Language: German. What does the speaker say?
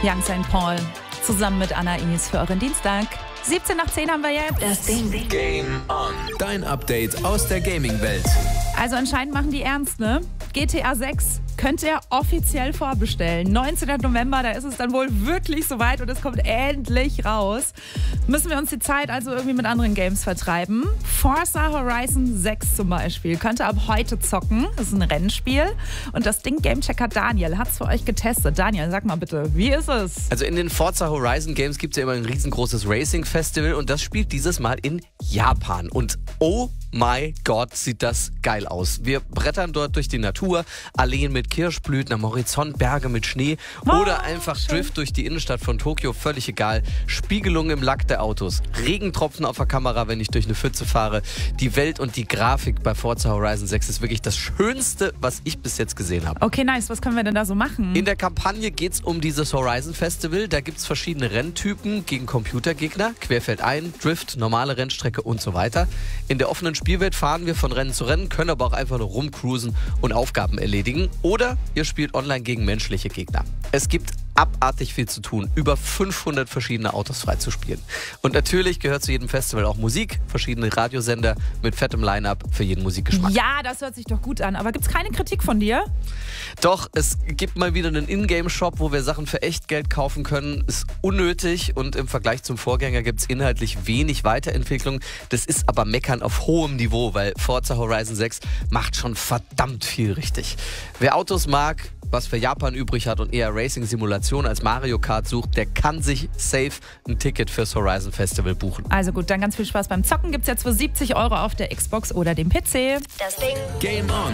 Young St. Paul zusammen mit Anais für euren Dienstag. 17 nach 10 haben wir jetzt. Das Ding. Game on. Dein Update aus der Gaming-Welt. Also anscheinend machen die ernst, ne? GTA 6 könnt ihr offiziell vorbestellen. 19. November, da ist es dann wohl wirklich soweit und es kommt endlich raus. Müssen wir uns die Zeit also irgendwie mit anderen Games vertreiben. Forza Horizon 6 zum Beispiel könnt ihr ab heute zocken. Das ist ein Rennspiel. Und das Ding Gamechecker Daniel hat es für euch getestet. Daniel, sag mal bitte, wie ist es? Also in den Forza Horizon Games gibt es ja immer ein riesengroßes Racing-Festival und das spielt dieses Mal in Japan. Und oh my Gott, sieht das geil aus. Wir brettern dort durch die Natur, Alleen mit Kirschblüten, am Horizont Berge mit Schnee oder einfach Drift durch die Innenstadt von Tokio, völlig egal. Spiegelung im Lack der Autos, Regentropfen auf der Kamera, wenn ich durch eine Pfütze fahre. Die Welt und die Grafik bei Forza Horizon 6 ist wirklich das Schönste, was ich bis jetzt gesehen habe. Okay, nice. Was können wir denn da so machen? In der Kampagne geht es um dieses Horizon Festival. Da gibt es verschiedene Renntypen gegen Computergegner, querfeldein, Drift, normale Rennstrecke und so weiter. In der offenen Spielwelt fahren wir von Rennen zu Rennen, können aber auch einfach nur rumcruisen und Aufgaben erledigen. Oder ihr spielt online gegen menschliche Gegner. Es gibt abartig viel zu tun, über 500 verschiedene Autos freizuspielen. Und natürlich gehört zu jedem Festival auch Musik, verschiedene Radiosender mit fettem Line-Up für jeden Musikgeschmack. Ja, das hört sich doch gut an. Aber gibt es keine Kritik von dir? Doch, es gibt mal wieder einen Ingame-Shop, wo wir Sachen für echt Geld kaufen können. Ist unnötig und im Vergleich zum Vorgänger gibt es inhaltlich wenig Weiterentwicklung. Das ist aber Meckern auf hohem Niveau, weil Forza Horizon 6 macht schon verdammt viel richtig. Wer Autos mag, was für Japan übrig hat und eher Racing-Simulation als Mario Kart sucht, der kann sich safe ein Ticket fürs Horizon Festival buchen. Also gut, dann ganz viel Spaß beim Zocken. Gibt's jetzt für 70 € auf der Xbox oder dem PC. Das Ding. Game on.